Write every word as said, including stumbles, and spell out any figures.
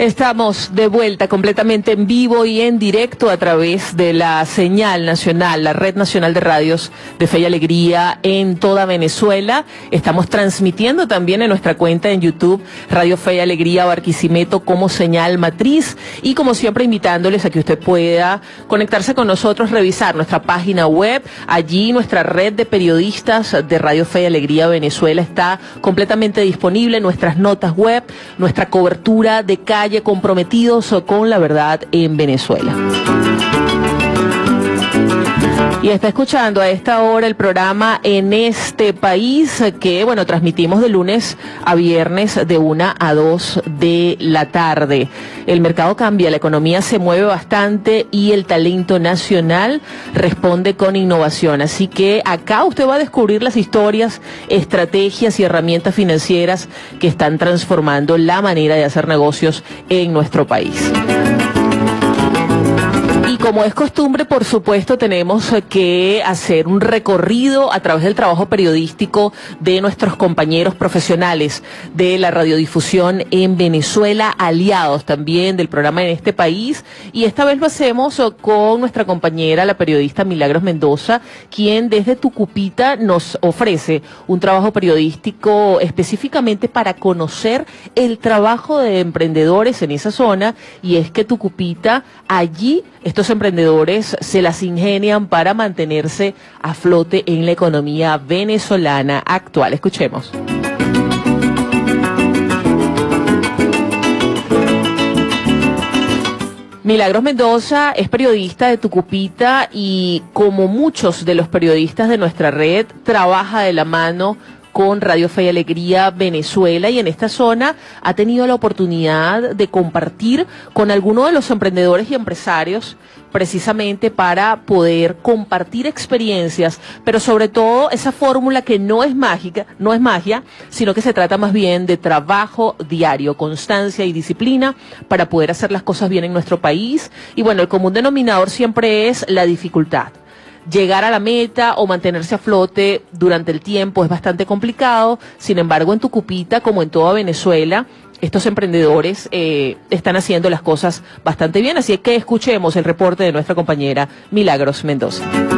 Estamos de vuelta completamente en vivo y en directo a través de la señal nacional, la Red Nacional de Radios de Fe y Alegría en toda Venezuela. Estamos transmitiendo también en nuestra cuenta en YouTube Radio Fe y Alegría Barquisimeto como señal matriz y como siempre invitándoles a que usted pueda conectarse con nosotros, revisar nuestra página web. Allí nuestra red de periodistas de Radio Fe y Alegría Venezuela está completamente disponible, nuestras notas web, nuestra cobertura de calle comprometidos con la verdad en Venezuela. Y está escuchando a esta hora el programa En este País, que, bueno, transmitimos de lunes a viernes de una a dos de la tarde. El mercado cambia, la economía se mueve bastante y el talento nacional responde con innovación. Así que acá usted va a descubrir las historias, estrategias y herramientas financieras que están transformando la manera de hacer negocios en nuestro país. Y como es costumbre, por supuesto, tenemos que hacer un recorrido a través del trabajo periodístico de nuestros compañeros profesionales de la radiodifusión en Venezuela, aliados también del programa En este País. Y esta vez lo hacemos con nuestra compañera, la periodista Milagros Mendoza, quien desde Tucupita nos ofrece un trabajo periodístico específicamente para conocer el trabajo de emprendedores en esa zona. Y es que Tucupita, allí estos emprendedores se las ingenian para mantenerse a flote en la economía venezolana actual. Escuchemos. Milagros Mendoza es periodista de Tucupita y, como muchos de los periodistas de nuestra red, trabaja de la mano con Radio Fe y Alegría Venezuela, y en esta zona ha tenido la oportunidad de compartir con algunos de los emprendedores y empresarios precisamente para poder compartir experiencias, pero sobre todo esa fórmula que no es mágica, no es magia, sino que se trata más bien de trabajo diario, constancia y disciplina para poder hacer las cosas bien en nuestro país. Y bueno, el común denominador siempre es la dificultad. Llegar a la meta o mantenerse a flote durante el tiempo es bastante complicado. Sin embargo, en Tucupita, como en toda Venezuela, estos emprendedores eh, están haciendo las cosas bastante bien. Así que escuchemos el reporte de nuestra compañera Milagros Mendoza.